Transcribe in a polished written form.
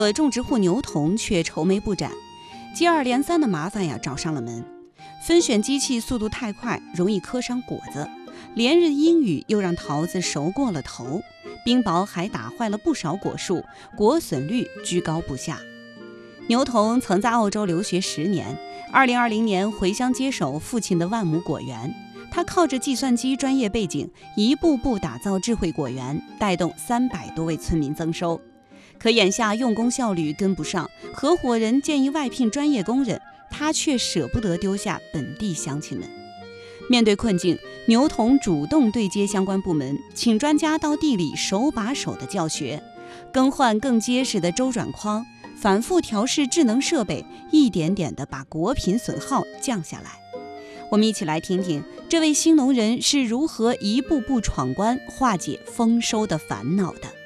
种植户牛童却愁眉不展，接二连三的麻烦找上了门。分选机器速度太快，容易磕伤果子；连日阴雨又让桃子熟过了头，冰雹还打坏了不少果树，果损率居高不下。牛童曾在澳洲留学10年，2020年回乡接手父亲的万亩果园。他靠着计算机专业背景，一步步打造智慧果园，带动300多位村民增收。可眼下用工效率跟不上，合伙人建议外聘专业工人，他却舍不得丢下本地乡亲们。面对困境，牛童主动对接相关部门，请专家到地里手把手的教学，更换更结实的周转筐，反复调试智能设备，一点点地把果品损耗降下来。我们一起来听听这位新农人是如何一步步闯关，化解丰收的烦恼的。